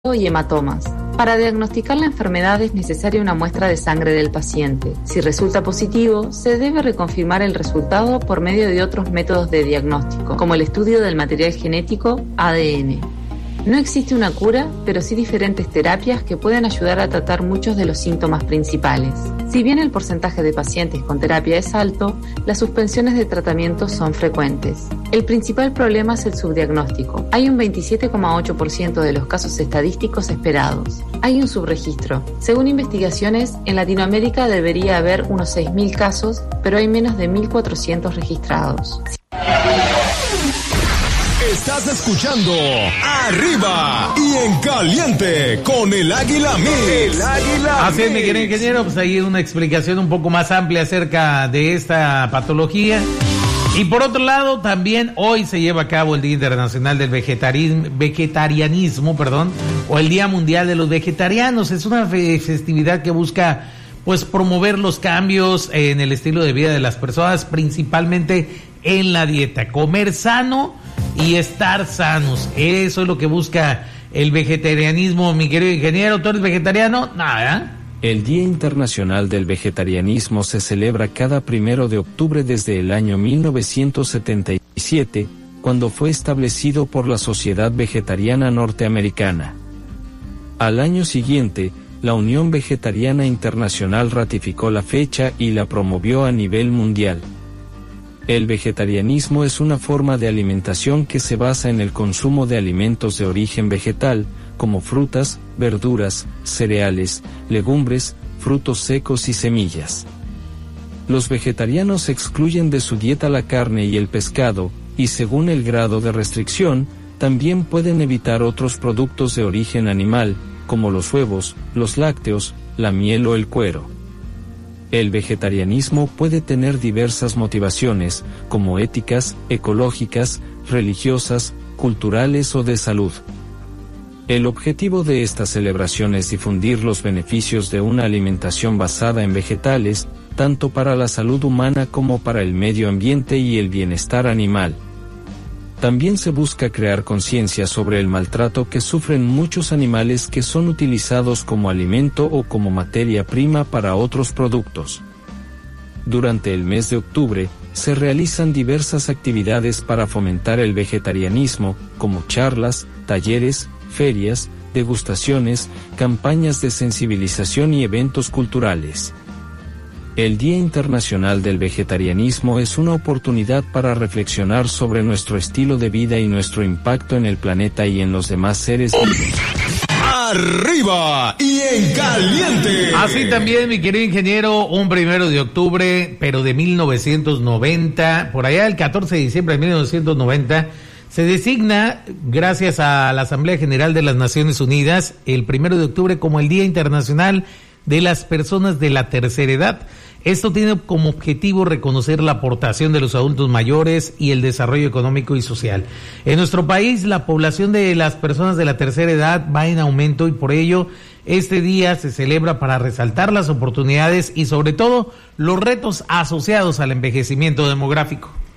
y hematomas. Para diagnosticar la enfermedad es necesaria una muestra de sangre del paciente. Si resulta positivo, se debe reconfirmar el resultado por medio de otros métodos de diagnóstico, como el estudio del material genético ADN. No existe una cura, pero sí diferentes terapias que pueden ayudar a tratar muchos de los síntomas principales. Si bien el porcentaje de pacientes con terapia es alto, las suspensiones de tratamiento son frecuentes. El principal problema es el subdiagnóstico. Hay un 27,8% de los casos estadísticos esperados. Hay un subregistro. Según investigaciones, en Latinoamérica debería haber unos 6.000 casos, pero hay menos de 1.400 registrados. Estás escuchando Arriba y en Caliente con el Águila Mix. El Águila Así es, mi querido ingeniero, pues ahí una explicación un poco más amplia acerca de esta patología. Y por otro lado, también hoy se lleva a cabo el Día Internacional del Vegetarianismo, o el Día Mundial de los Vegetarianos. Es una festividad que busca pues promover los cambios en el estilo de vida de las personas, principalmente en la dieta, comer sano y estar sanos. Eso es lo que busca el vegetarianismo, mi querido ingeniero. ¿Tú eres vegetariano? Nada. El Día Internacional del Vegetarianismo se celebra cada 1 de octubre desde el año 1977, cuando fue establecido por la Sociedad Vegetariana Norteamericana. Al año siguiente, la Unión Vegetariana Internacional ratificó la fecha y la promovió a nivel mundial. El vegetarianismo es una forma de alimentación que se basa en el consumo de alimentos de origen vegetal, como frutas, verduras, cereales, legumbres, frutos secos y semillas. Los vegetarianos excluyen de su dieta la carne y el pescado, y según el grado de restricción, también pueden evitar otros productos de origen animal, como los huevos, los lácteos, la miel o el cuero. El vegetarianismo puede tener diversas motivaciones, como éticas, ecológicas, religiosas, culturales o de salud. El objetivo de esta celebración es difundir los beneficios de una alimentación basada en vegetales, tanto para la salud humana como para el medio ambiente y el bienestar animal. También se busca crear conciencia sobre el maltrato que sufren muchos animales que son utilizados como alimento o como materia prima para otros productos. Durante el mes de octubre, se realizan diversas actividades para fomentar el vegetarianismo, como charlas, talleres, ferias, degustaciones, campañas de sensibilización y eventos culturales. El Día Internacional del Vegetarianismo es una oportunidad para reflexionar sobre nuestro estilo de vida y nuestro impacto en el planeta y en los demás seres vivos. Arriba y en Caliente. Así también, mi querido ingeniero, un 1 de octubre, pero de 1990, por allá el 14 de diciembre de 1990, se designa, gracias a la Asamblea General de las Naciones Unidas, el 1 de octubre como el Día Internacional de las Personas de la Tercera Edad. Esto tiene como objetivo reconocer la aportación de los adultos mayores y el desarrollo económico y social. En nuestro país, la población de las personas de la tercera edad va en aumento y por ello este día se celebra para resaltar las oportunidades y sobre todo los retos asociados al envejecimiento demográfico.